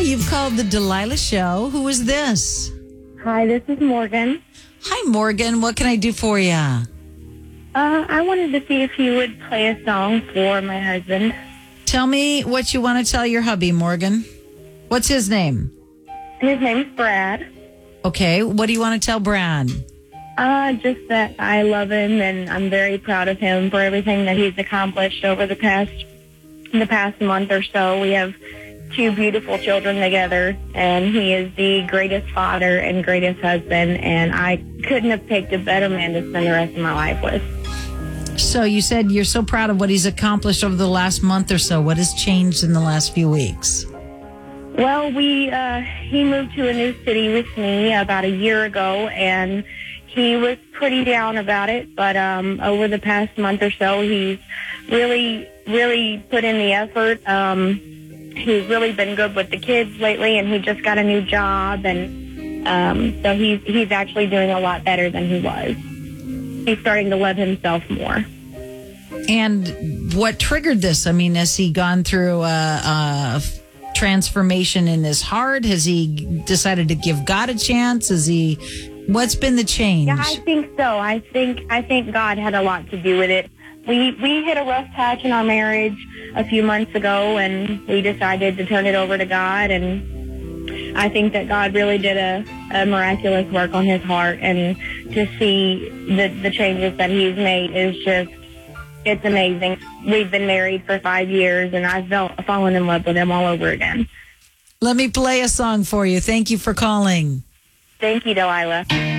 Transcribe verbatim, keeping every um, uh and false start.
you've called the Delilah Show. Who is this? Hi, this is Morgan. Hi, Morgan. What can I do for you? Uh, I wanted to see if you would play a song for my husband. Tell me what you want to tell your hubby, Morgan. What's his name? His name's Brad. Okay, what do you want to tell Brad? Uh, just that I love him and I'm very proud of him for everything that he's accomplished over the past the past month or so. We have two beautiful children together, and he is the greatest father and greatest husband, and I couldn't have picked a better man to spend the rest of my life with. So you said you're so proud of what he's accomplished over the last month or so. What has changed in the last few weeks? Well, we uh, he moved to a new city with me about a year ago, and he was pretty down about it, but um, over the past month or so, he's really, really put in the effort. Um, he's really been good with the kids lately, and he just got a new job, and um, so he's he's actually doing a lot better than he was. He's starting to love himself more. And what triggered this? I mean, has he gone through a, a transformation in his heart? Has he decided to give God a chance? Has he... What's been the change? Yeah, I think so. I think I think God had a lot to do with it. We we hit a rough patch in our marriage a few months ago, and we decided to turn it over to God. And I think that God really did a, a miraculous work on his heart. And to see the the changes that he's made is just, it's amazing. We've been married for five years, and I've felt, fallen in love with him all over again. Let me play a song for you. Thank you for calling. Thank you, Delilah.